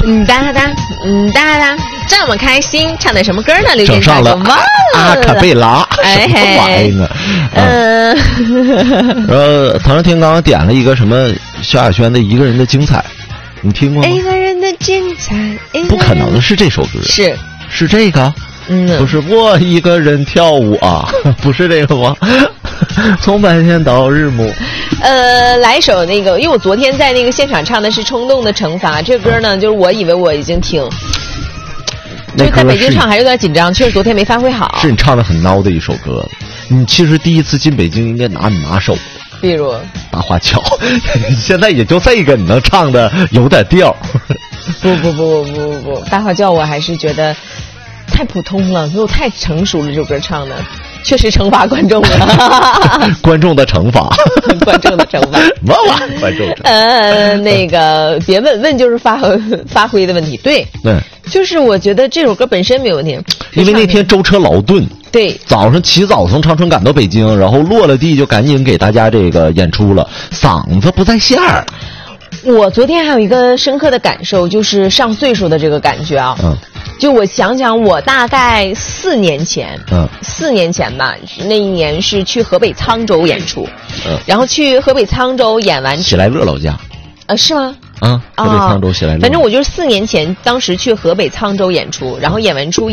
哒哒，哒哒，这么开心，唱的什么歌呢？刘整上了阿卡贝拉，什么玩意儿？唐人天刚刚点了一个什么萧亚轩的《一个人的精彩》，你听过吗？ 一个人的精彩， 不可能是这首歌，是这个。不是我一个人跳舞啊，不是这个吗？从白天到日暮。 来一首那个，因为我昨天在那个现场唱的是《冲动的惩罚》，这歌呢，就是我以为我已经挺，就是在北京唱还有点紧张，确实昨天没发挥好。 是你唱的很孬的一首歌，你其实第一次进北京应该拿你拿手， 比如大花轿，现在也就这个你能唱的有点调。 不，大花轿我还是觉得太普通了，没有太成熟了，这首歌唱的确实惩罚观众了。 观众的惩罚， 观众的惩罚， 观众。 那个别问就是发挥的问题，对，就是我觉得这首歌本身没有问题， 因为那天舟车劳顿， 对， 早上起早从长春赶到北京，然后落了地就赶紧给大家这个演出了，嗓子不在线儿。 我昨天还有一个深刻的感受，就是上岁数的这个感觉啊。就我想想，我大概4年前吧，那一年是去河北沧州演出，然后去河北沧州演完喜来乐老家， 是吗？ 河北沧州喜来乐。 反正我就是4年前，当时去河北沧州演出，然后演完出